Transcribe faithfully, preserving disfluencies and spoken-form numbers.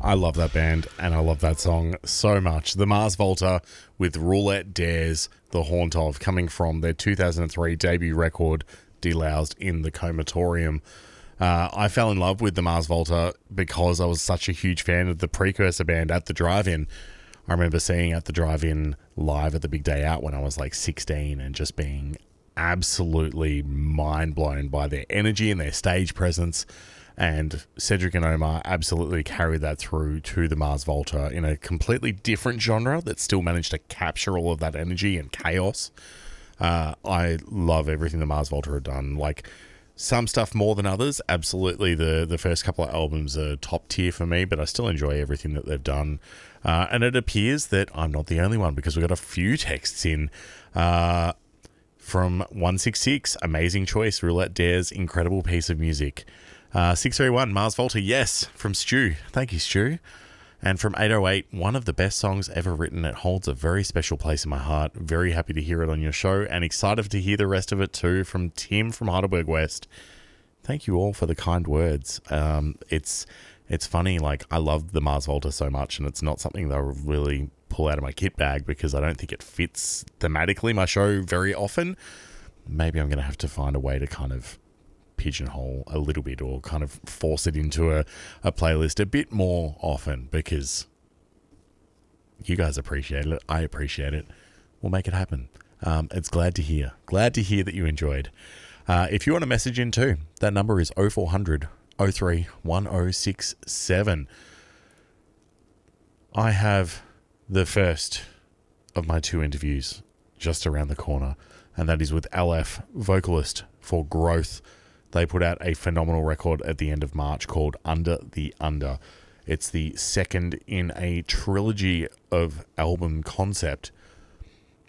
I love that band and I love that song so much. The Mars Volta with Roulette Dares, The Haunt Of, coming from their two thousand three debut record, Deloused in the Comatorium. Uh, I fell in love with the Mars Volta because I was such a huge fan of the precursor band At the Drive-In. I remember seeing At the Drive-In live at the Big Day Out when I was like sixteen and just being absolutely mind blown by their energy and their stage presence. And Cedric and Omar absolutely carried that through to the Mars Volta in a completely different genre that still managed to capture all of that energy and chaos. Uh, I love everything the Mars Volta have done. Like, some stuff more than others. Absolutely, the, the first couple of albums are top tier for me, but I still enjoy everything that they've done. Uh, and it appears that I'm not the only one because we've got a few texts in. Uh, from one six six, amazing choice. Roulette Dares, incredible piece of music. Uh, six three one, Mars Volta, yes, from Stu. Thank you, Stu. And from eight oh eight, one of the best songs ever written. It holds a very special place in my heart. Very happy to hear it on your show and excited to hear the rest of it too, from Tim from Heidelberg West. Thank you all for the kind words. Um, it's it's funny, like, I love the Mars Volta so much, and it's not something that I really pull out of my kit bag because I don't think it fits thematically my show very often. Maybe I'm going to have to find a way to kind of pigeonhole a little bit or kind of force it into a, a playlist a bit more often because you guys appreciate it. I appreciate it. We'll make it happen. Um, it's glad to hear. Glad to hear that you enjoyed. Uh, if you want to message in too, that number is oh four hundred, oh three, one oh six seven. I have the first of my two interviews just around the corner, and that is with L F, vocalist for Growth. They put out a phenomenal record at the end of March called Under the Under. It's the second in a trilogy of album concept